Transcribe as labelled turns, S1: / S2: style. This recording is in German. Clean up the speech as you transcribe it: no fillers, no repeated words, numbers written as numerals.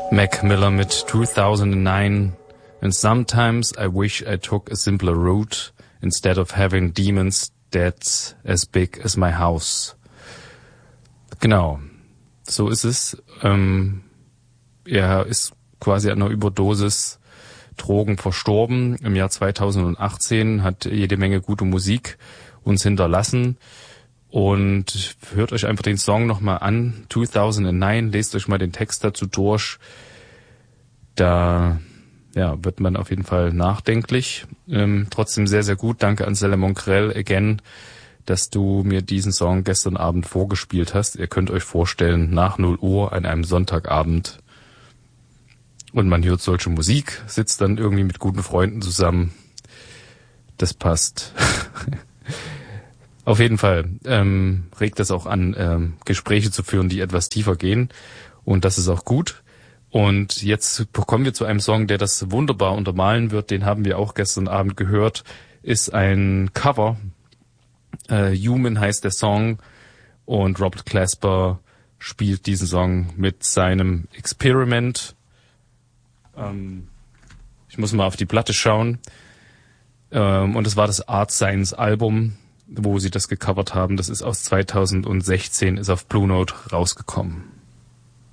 S1: Mac Miller mit 2009. And sometimes I wish I took a simpler route instead of having demons that's as big as my house. Genau, so ist es. Er ist quasi an einer Überdosis Drogen verstorben. Im Jahr 2018 hat jede Menge gute Musik uns hinterlassen. Und hört euch einfach den Song nochmal an, 2009, lest euch mal den Text dazu durch. Da wird man auf jeden Fall nachdenklich. Trotzdem sehr, sehr gut. Danke an Stella Mongrel again, dass du mir diesen Song gestern Abend vorgespielt hast. Ihr könnt euch vorstellen, nach 0 Uhr an einem Sonntagabend und man hört solche Musik, sitzt dann irgendwie mit guten Freunden zusammen. Das passt. Auf jeden Fall regt das auch an, Gespräche zu führen, die etwas tiefer gehen. Und das ist auch gut. Und jetzt kommen wir zu einem Song, der das wunderbar untermalen wird. Den haben wir auch gestern Abend gehört. Ist ein Cover. Human heißt der Song. Und Robert Glasper spielt diesen Song mit seinem Experiment. Ich muss mal auf die Platte schauen. Und es war das Art Science Album, wo sie das gecovert haben. Das ist aus 2016, ist auf Blue Note rausgekommen.